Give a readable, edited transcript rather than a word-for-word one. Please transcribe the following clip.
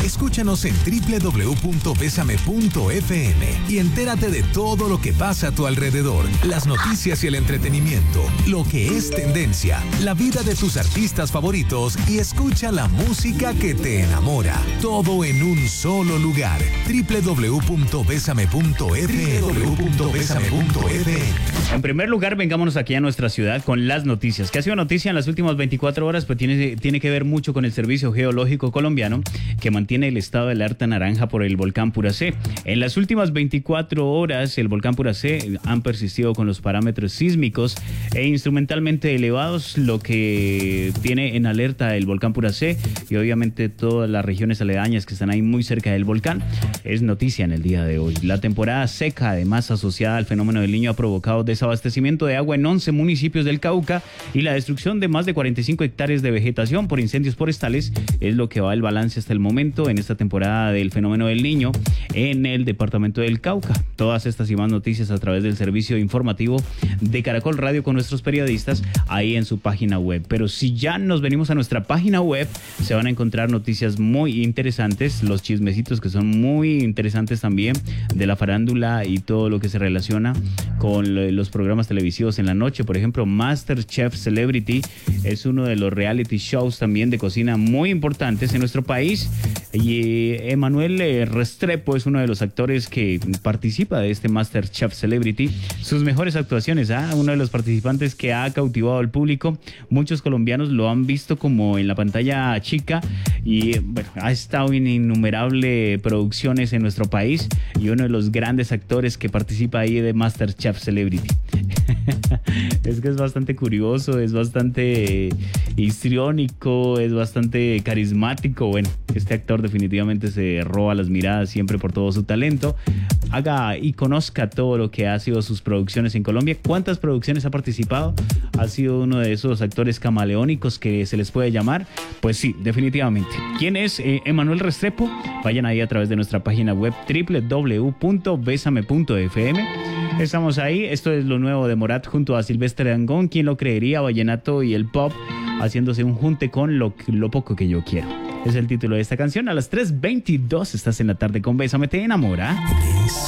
Escúchanos en www.besame.fm y entérate de todo lo que pasa a tu alrededor, las noticias y el entretenimiento, lo que es tendencia, la vida de tus artistas favoritos y escucha la música que te enamora. Todo en un solo lugar. www.besame.fm. En primer lugar, vengámonos aquí a nuestra ciudad con las noticias. ¿Qué ha sido noticia en las últimas 24 horas? Pues tiene que ver mucho con el Servicio Geológico Colombiano, que mantiene el estado de alerta naranja por el volcán Puracé. En las últimas 24 horas, el volcán Puracé han persistido con los parámetros sísmicos e instrumentalmente elevados, lo que tiene en alerta el volcán Puracé y obviamente todas las regiones aledañas que están ahí muy cerca del volcán. Es noticia en el día de hoy. La temporada seca, además asociada al fenómeno del Niño, ha provocado desabastecimiento de agua en 11 municipios del Cauca y la destrucción de más de 45 hectáreas de vegetación por incendios forestales. Es lo que va el balance hasta el momento en esta temporada del fenómeno del Niño en el departamento del Cauca. Todas estas y más noticias a través del servicio informativo de Caracol Radio con nuestros periodistas ahí en su página web. Pero si ya nos venimos a nuestra página web, se van a encontrar noticias muy interesantes, los chismecitos que son muy interesantes también de la farándula y todo lo que se relaciona con los programas televisivos en la noche. Por ejemplo, MasterChef Celebrity es uno de los reality shows también de cocina muy importantes en nuestro país. Y Emanuel Restrepo es uno de los actores que participa de este MasterChef Celebrity. Sus mejores actuaciones, uno de los participantes que ha cautivado al público. Muchos colombianos lo han visto como en la pantalla chica y bueno, ha estado en innumerables producciones en nuestro país y uno de los grandes actores que participa ahí de MasterChef Celebrity. Es que es bastante curioso, es bastante histriónico, es bastante carismático. Bueno, este actor definitivamente se roba las miradas siempre por todo su talento. Haga y conozca todo lo que ha sido sus producciones en Colombia. ¿Cuántas producciones ha participado? ¿Ha sido uno de esos actores camaleónicos que se les puede llamar? Pues sí, definitivamente. ¿Quién es Emanuel Restrepo? Vayan ahí a través de nuestra página web www.besame.fm. Estamos ahí. Esto es lo nuevo de Morat junto a Silvestre Dangond. ¿Quién lo creería? Vallenato y el pop haciéndose un junte con lo poco que yo quiero. Es el título de esta canción. A las 3:22 estás en la tarde con Bésame, te enamora.